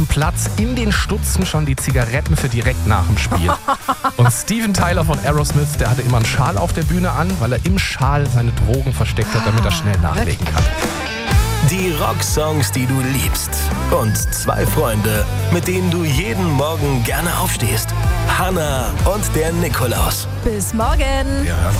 dem Platz in den Stutzen schon die Zigaretten für direkt nach dem Spiel. Und Steven Tyler von Aerosmith, der hatte immer einen Schal auf der Bühne an, weil er im Schal seine Drogen versteckt hat, damit er schnell nachlegen kann. Die Rocksongs, die du liebst. Und 2 Freunde, mit denen du jeden Morgen gerne aufstehst. Hannah und der Nikolaus. Bis morgen. Wir hören